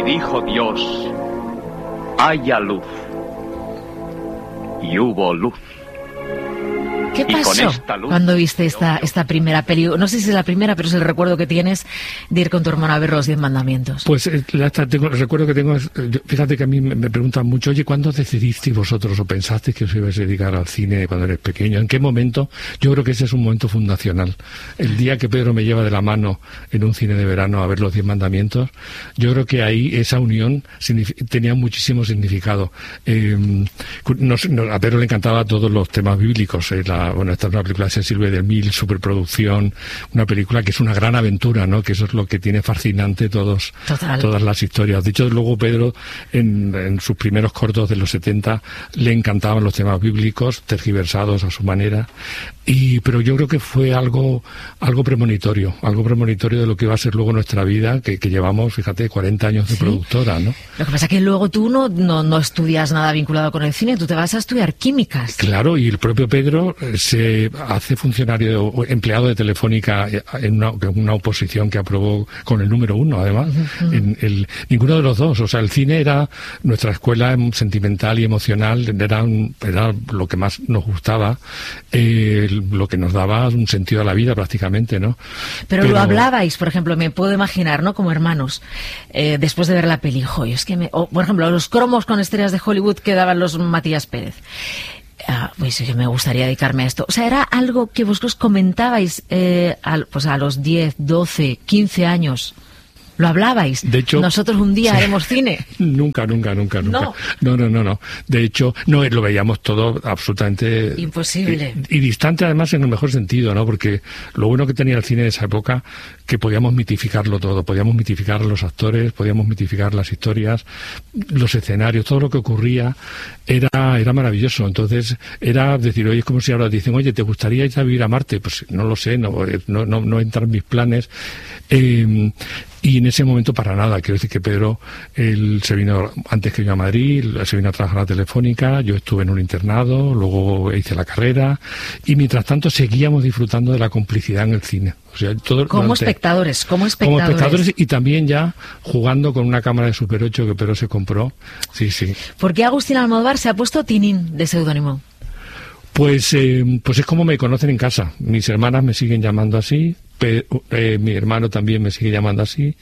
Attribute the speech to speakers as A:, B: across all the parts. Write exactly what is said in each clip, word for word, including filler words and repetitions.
A: Y dijo Dios, haya luz. Y hubo luz.
B: ¿Qué pasó cuando viste esta, esta primera peli? No sé si es la primera, pero es el recuerdo que tienes de ir con tu hermano a ver los Diez Mandamientos.
C: Pues la, tengo, el recuerdo que tengo es, fíjate que a mí me, me preguntan mucho, oye, ¿cuándo decidisteis vosotros o pensasteis que os ibais a dedicar al cine cuando eres pequeño? ¿En qué momento? Yo creo que ese es un momento fundacional. El día que Pedro me lleva de la mano en un cine de verano a ver los Diez Mandamientos, yo creo que ahí esa unión tenía muchísimo significado. Eh, nos, nos, a Pedro le encantaba todos los temas bíblicos, eh, la Bueno, esta es una película de Cecil de Mil, superproducción, una película que es una gran aventura, ¿no? Que eso es lo que tiene fascinante todos, todas las historias. De hecho, luego Pedro, en, en sus primeros cortos de los setenta, le encantaban los temas bíblicos, tergiversados a su manera. Y, pero yo creo que fue algo, algo premonitorio, algo premonitorio de lo que va a ser luego nuestra vida, que, que llevamos, fíjate, cuarenta años de ¿Sí? productora, ¿no?
B: Lo que pasa es que luego tú no, no, no estudias nada vinculado con el cine, tú te vas a estudiar químicas.
C: Claro, y el propio Pedro se hace funcionario o empleado de Telefónica en una, una oposición que aprobó con el número uno, además. Uh-huh. en el, ninguno de los dos. O sea, el cine era nuestra escuela sentimental y emocional, era, un, era lo que más nos gustaba, eh, lo que nos daba un sentido a la vida prácticamente, ¿no?
B: Pero, Pero lo hablabais, por ejemplo, me puedo imaginar, ¿no? Como hermanos, eh, después de ver la peli, joder, es que me, o, por ejemplo, los cromos con estrellas de Hollywood que daban los Matías Pérez. Ah, pues yo me gustaría dedicarme a esto. O sea, era algo que vosotros comentabais eh, a, pues a los diez, doce, quince años. ¿Lo hablabais?
C: De hecho,
B: nosotros un día sí. haremos cine.
C: Nunca, nunca, nunca, nunca.
B: No.
C: no, no, no, no. De hecho, no, lo veíamos todo absolutamente
B: imposible.
C: Y, y distante, además, en el mejor sentido, ¿no? Porque lo bueno que tenía el cine de esa época, que podíamos mitificarlo todo. Podíamos mitificar a los actores, podíamos mitificar las historias, los escenarios, todo lo que ocurría era, era maravilloso. Entonces, era decir, oye, es como si ahora dicen, oye, ¿te gustaría ir a vivir a Marte? Pues no lo sé, no, no, no, no entra en mis planes. Eh, Y en ese momento para nada, quiero decir que Pedro, él se vino antes que yo a Madrid, se vino a trabajar a Telefónica, yo estuve en un internado, luego hice la carrera, y mientras tanto seguíamos disfrutando de la complicidad en el cine. O sea, todo
B: como
C: durante,
B: espectadores, como espectadores.
C: Como espectadores y también ya jugando con una cámara de Super ocho que Pedro se compró. Sí, sí.
B: ¿Por qué Agustín Almodóvar se ha puesto Tinín de seudónimo?
C: Pues, eh, pues es como me conocen en casa. Mis hermanas me siguen llamando así, pe, eh, mi hermano también me sigue llamando así,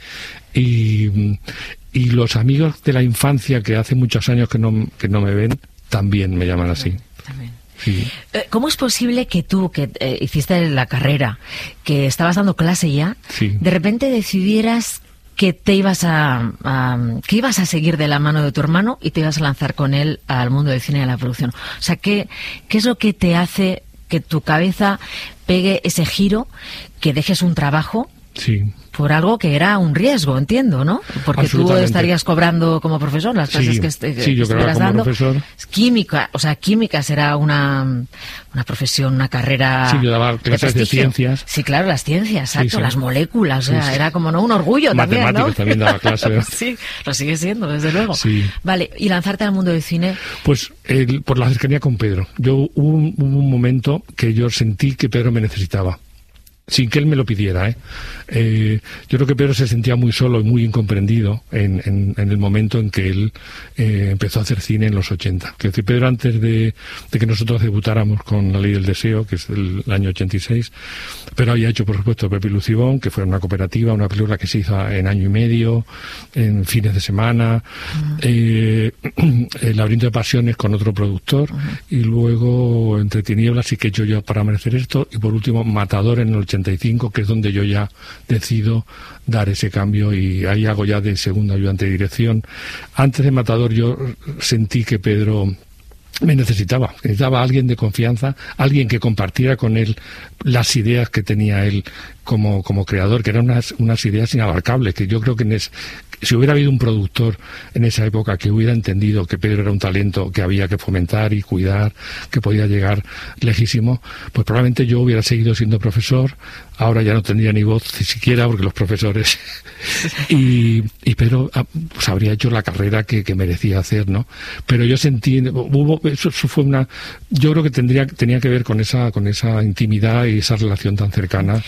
C: y, y los amigos de la infancia que hace muchos años que no, que no me ven, también me llaman así.
B: También.
C: Sí.
B: ¿Cómo es posible que tú, que eh, hiciste la carrera, que estabas dando clase ya,
C: sí.
B: de repente decidieras que te ibas a, a que ibas a seguir de la mano de tu hermano y te ibas a lanzar con él al mundo del cine y de la producción? O sea, ¿qué, qué es lo que te hace que tu cabeza pegue ese giro, que dejes un trabajo?
C: Sí.
B: Por algo que era un riesgo, entiendo, ¿no? Porque tú estarías cobrando como profesor las clases
C: sí,
B: que, est- que
C: sí, yo
B: estuvieras
C: como
B: dando.
C: Profesor.
B: Química, o sea, química será una, una profesión, una carrera.
C: Sí, yo daba clases de, de ciencias.
B: Sí, claro, las ciencias, exacto,
C: sí, sí.
B: las moléculas, o sea,
C: sí, sí.
B: era como no un orgullo también, ¿no?
C: Matemáticas también daba clases.
B: Sí, lo sigue siendo, desde luego.
C: Sí.
B: Vale, y lanzarte al mundo del cine.
C: Pues el, por la cercanía con Pedro. Yo hubo un, hubo un momento que yo sentí que Pedro me necesitaba. Sin que él me lo pidiera, ¿eh? Eh, yo creo que Pedro se sentía muy solo y muy incomprendido en, en, en el momento en que él eh, empezó a hacer cine en los ochenta. Quiero decir, Pedro, antes de, de que nosotros debutáramos con La Ley del Deseo, que es el, el año ochenta y seis, pero había hecho, por supuesto, Pepe y Lucibón, que fue una cooperativa, una película que se hizo en año y medio, en fines de semana, uh-huh. eh, El laberinto de pasiones con otro productor, uh-huh. y luego Entre tinieblas y que he hecho yo para merecer esto, y por último Matador en el ochenta y cinco, que es donde yo ya decido dar ese cambio, y ahí hago ya de segundo ayudante de dirección. Antes de Matador yo sentí que Pedro me necesitaba, necesitaba alguien de confianza, alguien que compartiera con él las ideas que tenía él como, como creador, que eran unas, unas ideas inabarcables, que yo creo que en es, si hubiera habido un productor en esa época que hubiera entendido que Pedro era un talento que había que fomentar y cuidar, que podía llegar lejísimo, pues probablemente yo hubiera seguido siendo profesor. Ahora ya no tendría ni voz ni siquiera, porque los profesores y, y Pedro pues habría hecho la carrera que, que merecía hacer, ¿no? Pero yo sentí, hubo, eso, eso fue una, yo creo que tendría tenía que ver con esa con esa intimidad y esa relación tan cercana.
B: Pero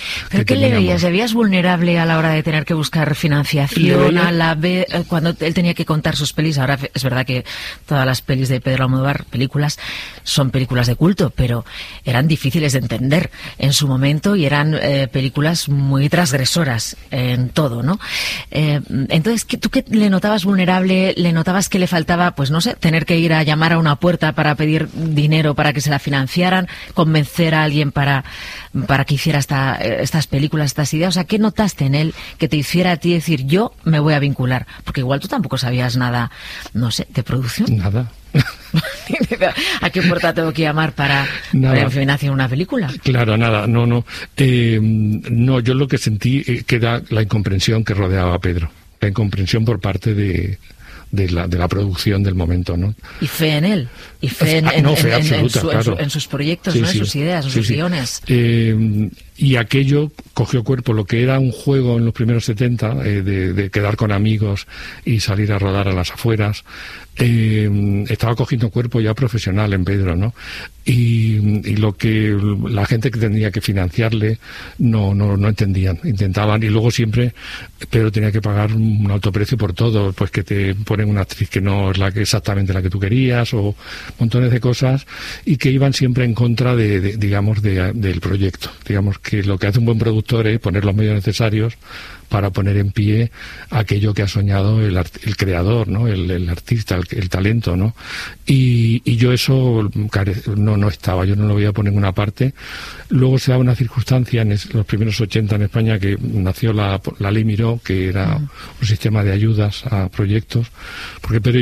B: ¿A qué le veías? ¿Le veías vulnerable a la hora de tener que buscar financiación? A la vez, cuando él tenía que contar sus pelis, ahora es verdad que todas las pelis de Pedro Almodóvar, películas, son películas de culto, pero eran difíciles de entender en su momento y eran eh, películas muy transgresoras en todo, ¿no? Eh, entonces, ¿tú qué le notabas vulnerable? ¿Le notabas que le faltaba, pues no sé, tener que ir a llamar a una puerta para pedir dinero para que se la financiaran, convencer a alguien para, para que hiciera esta, estas películas, estas ideas? O sea, ¿qué notaste en él que te hiciera a ti decir, yo me voy a vincular? Porque igual tú tampoco sabías nada, no sé, de producción.
C: Nada.
B: ¿A qué puerta tengo que llamar para, para financiar una película?
C: Claro, nada, no, no. Eh, no, yo lo que sentí eh, que era la incomprensión que rodeaba a Pedro. La incomprensión por parte de... De la, de la producción del momento, ¿no?
B: Y fe en él, y fe en,
C: ah, no, fe
B: en,
C: absoluta,
B: en, su,
C: claro.
B: en, su, en sus proyectos,
C: sí,
B: ¿no?
C: sí.
B: En sus ideas, en
C: sí,
B: sus
C: sí.
B: guiones.
C: Eh, y aquello cogió cuerpo, lo que era un juego en los primeros setenta, eh, de, de quedar con amigos y salir a rodar a las afueras, eh, estaba cogiendo cuerpo ya profesional en Pedro, ¿no? Y, y lo que la gente que tendría que financiarle no, no, no entendían, intentaban, y luego siempre Pedro tenía que pagar un alto precio por todo, pues que te ponen una actriz que no es la que exactamente la que tú querías, o montones de cosas, y que iban siempre en contra de, de digamos, de, del proyecto. Digamos que lo que hace un buen productor es poner los medios necesarios para poner en pie aquello que ha soñado el, art, el creador, ¿no? El, el artista, el, el talento, ¿no? Y, y yo eso no, no estaba, yo no lo veía por ninguna parte. Luego se da una circunstancia en es, los primeros ochenta en España, que nació la, la Ley Miró, que era un sistema de ayudas a proyectos, porque Pedro